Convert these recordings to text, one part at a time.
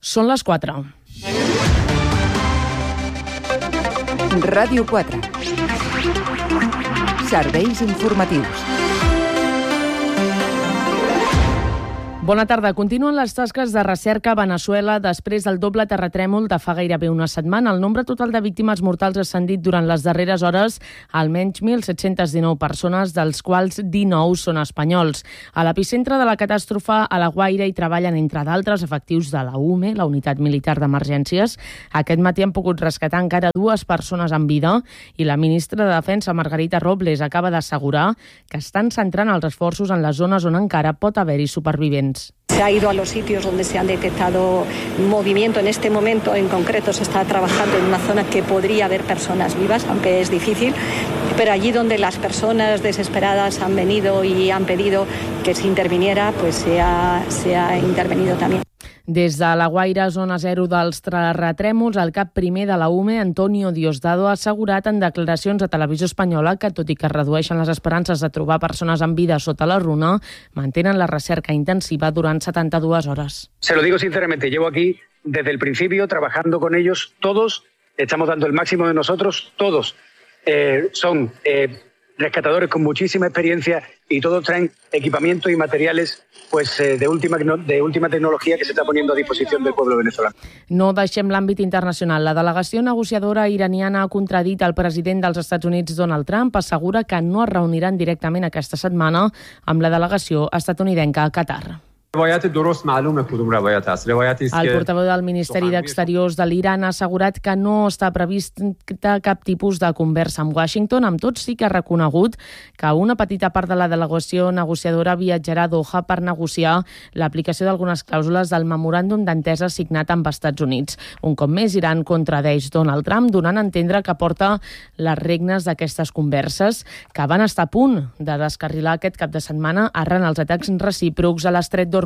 Són les 4. Ràdio 4. Serveis informatius. Bona tarda. Continuen les tasques de recerca a Veneçuela després del doble terratrèmol de fa gairebé una setmana. El nombre total de víctimes mortals ha ascendit durant les darreres hores a almenys 1.719 persones, dels quals 19 són espanyols. A l'epicentre de la catàstrofe, a La Guaira, hi treballen, entre d'altres, efectius de la UME, la Unitat Militar d'Emergències. Aquest matí han pogut rescatar encara 2 persones en vida i la ministra de Defensa, Margarita Robles, acaba d'assegurar que estan centrant els esforços en les zones on encara pot haver-hi supervivents. Se ha ido a los sitios donde se han detectado movimiento. En este momento en concreto se está trabajando en una zona que podría haber personas vivas, aunque es difícil, pero allí donde las personas desesperadas han venido y han pedido que se interviniera, pues se ha intervenido también. Des de La Guaira, zona zero dels terratrèmols, el cap primer de la UME, Antonio Diosdado, ha assegurat en declaracions a Televisió Espanyola que, tot i que redueixen les esperances de trobar persones en vida sota la runa, mantenen la recerca intensiva durant 72 hores. Se lo digo sinceramente, llevo aquí desde el principio trabajando con ellos, todos estamos dando el máximo de nosotros, todos son rescatadores con muchísima experiencia y todos traen equipamiento y materiales de última tecnología que se está poniendo a disposición del pueblo venezolano. No deixem l'àmbit internacional. La delegació negociadora iraniana ha contradit el president dels Estats Units, Donald Trump. Assegura que no es reuniran directament aquesta setmana amb la delegació estatunidenca a Qatar. El portaveu del Ministeri d'Exteriors de l'Iran ha assegurat que no està previst cap tipus de conversa amb Washington. Amb tot, sí que ha reconegut que una petita part de la delegació negociadora viatjarà a Doha per negociar l'aplicació d'algunes clàusules del memoràndum d'entesa signat amb Estats Units. Un cop més, Iran contradeix Donald Trump, donant a entendre que porta les regnes d'aquestes converses, que van estar a punt de descarrilar aquest cap de setmana arran els atacs recíprocs a l'Estret d'Hormuz.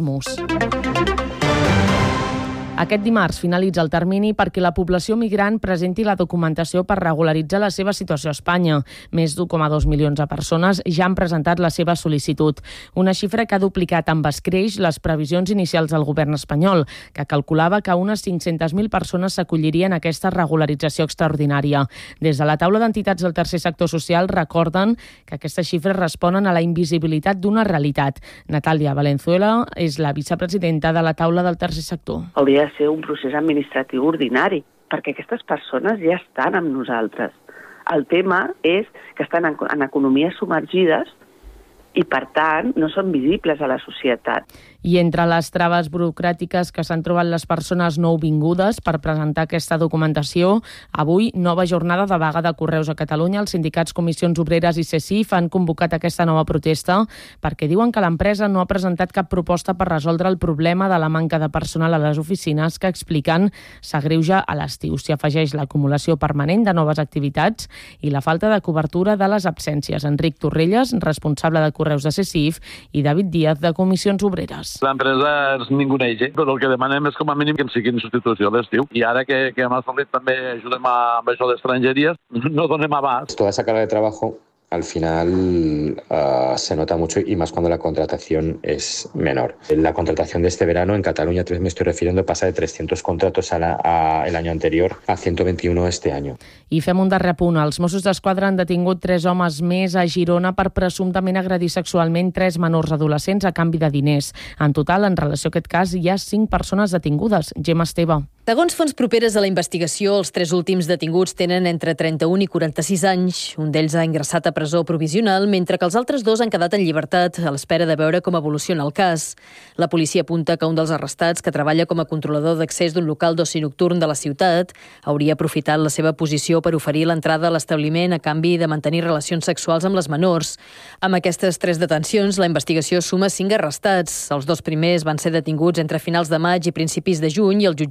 Aquest dimarts finalitza el termini perquè la població migrant presenti la documentació per regularitzar la seva situació a Espanya. Més d'1,2 milions de persones ja han presentat la seva sol·licitud. Una xifra que ha duplicat amb escreix les previsions inicials del govern espanyol, que calculava que unes 500.000 persones s'acollirien a aquesta regularització extraordinària. Des de la taula d'entitats del tercer sector social recorden que aquestes xifres responen a la invisibilitat d'una realitat. Natàlia Valenzuela és la vicepresidenta de la taula del tercer sector. Hauria de ser un procés administratiu ordinari, perquè aquestes persones ja estan amb nosaltres. El tema és que estan en economies submergides i, per tant, no són visibles a la societat. I entre les traves burocràtiques que s'han trobat les persones nouvingudes per presentar aquesta documentació, avui nova jornada de vaga de Correus a Catalunya. Els sindicats Comissions Obreres i CECIF han convocat aquesta nova protesta perquè diuen que l'empresa no ha presentat cap proposta per resoldre el problema de la manca de personal a les oficines, que expliquen s'agreuja a l'estiu. S'hi afegeix l'acumulació permanent de noves activitats i la falta de cobertura de les absències. Enric Torrelles, responsable de Correus de CECIF, i David Díaz, de Comissions Obreres. L'empresa és ninguneja, però el que demanem és com a mínim que en siguin substitució a l'estiu. I ara que hem assolit també ajudem amb això d'estrangeries, no donem abast. Toda esa carga de trabajo al final se nota mucho, y más cuando la contratación es menor. La contratación de este verano en Cataluña, me estoy refiriendo, pasa de 300 contratos el año anterior a 121 este año. I fem un darrer punt. Els Mossos d'Esquadra han detingut 3 homes més a Girona per presumptament agredir sexualment 3 menors adolescents a canvi de diners. En total, en relació a aquest cas, hi ha 5 persones detingudes. Gemma Esteve. Segons fonts properes a la investigació, els 3 últims detinguts tenen entre 31 i 46 anys. Un d'ells ha ingressat a presó provisional, mentre que els altres 2 han quedat en llibertat a l'espera de veure com evoluciona el cas. La policia apunta que un dels arrestats, que treballa com a controlador d'accés d'un local d'oci nocturn de la ciutat, hauria aprofitat la seva posició per oferir l'entrada a l'establiment a canvi de mantenir relacions sexuals amb les menors. Amb aquestes 3 detencions, la investigació suma 5 arrestats. Els 2 primers van ser detinguts entre finals de maig i principis de juny i el jutjat també va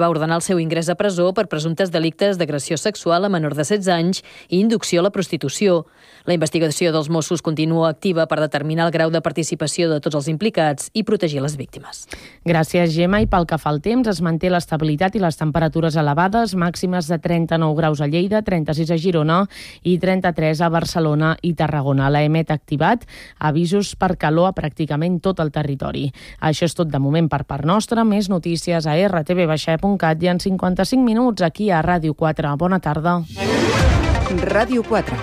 va ordenar el seu ingrés a presó per presumptes delictes d'agressió sexual a menor de 16 anys i inducció a la prostitució. La investigació dels Mossos continua activa per determinar el grau de participació de tots els implicats i protegir les víctimes. Gràcies, Gemma. I pel que fa al temps, es manté l'estabilitat i les temperatures elevades, màximes de 39 graus a Lleida, 36 a Girona i 33 a Barcelona i Tarragona. L'EMET ha activat avisos per calor a pràcticament tot el territori. Això és tot de moment per part nostra. Més notícies a rtv.cat i en 55 minuts aquí a Ràdio 4. Bona tarda. Ràdio 4.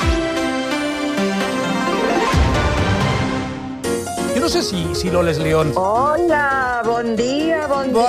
Yo no sé si Loles León... Hola, bon dia,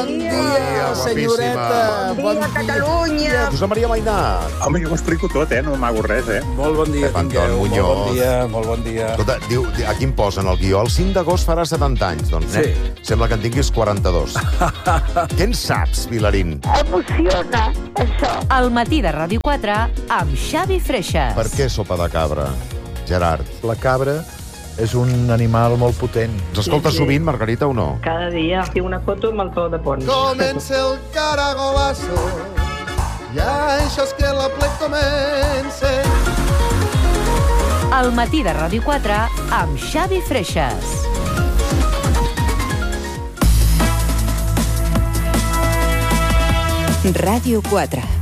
senyoreta. Bon dia, Catalunya. Josep Maria Mainà. Home, jo m'ho explico tot, no m'amago res, Molt bon dia, Anton Muñoz. Molt bon dia. Escolta, diu, aquí em posen el guió. El 5 d'agost farà 70 anys, doncs. Sí. Sembla que en tinguis 42. Què en saps, Vilarín? Emociona, això. Al matí de Ràdio 4 amb Xavi Freixas. Per què sopa de cabra, Gerard? La cabra és un animal molt potent. Ens escolta sovint, Margarita, o no? Cada dia tinc una foto amb el Pau de Pons. Comença el caragolazo, ja això és que la plec comença. Al matí de Ràdio 4 amb Xavi Freixas. Ràdio 4.